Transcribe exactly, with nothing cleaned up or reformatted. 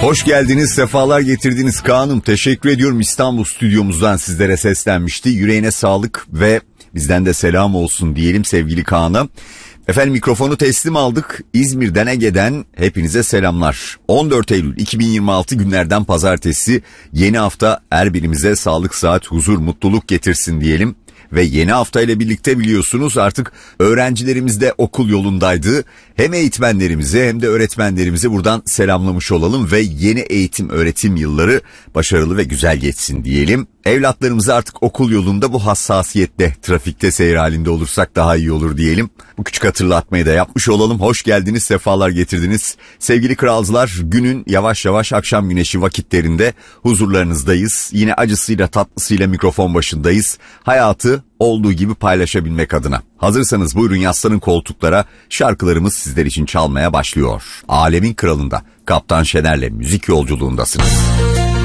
Hoş geldiniz, sefalar getirdiniz Kaan'ım. Teşekkür ediyorum. İstanbul stüdyomuzdan sizlere seslenmişti. Yüreğine sağlık ve bizden de selam olsun diyelim sevgili Kaan'a. Efendim mikrofonu teslim aldık. İzmir'den Ege'den hepinize selamlar. on dört Eylül iki bin yirmi altı günlerden pazartesi, yeni hafta her birimize sağlık, sıhhat, huzur, mutluluk getirsin diyelim. Ve yeni hafta ile birlikte biliyorsunuz artık öğrencilerimiz de okul yolundaydı. Hem eğitmenlerimize hem de öğretmenlerimize buradan selamlamış olalım ve yeni eğitim öğretim yılları başarılı ve güzel geçsin diyelim. Evlatlarımız artık okul yolunda bu hassasiyetle trafikte seyir halinde olursak daha iyi olur diyelim. Bu küçük hatırlatmayı da yapmış olalım. Hoş geldiniz, sefalar getirdiniz. Sevgili kralcılar, günün yavaş yavaş akşam güneşi vakitlerinde huzurlarınızdayız. Yine acısıyla tatlısıyla mikrofon başındayız. Hayatı olduğu gibi paylaşabilmek adına. Hazırsanız buyurun yaslanın koltuklara, şarkılarımız sizler için çalmaya başlıyor. Alemin Kralı'nda Kaptan Şener'le müzik yolculuğundasınız.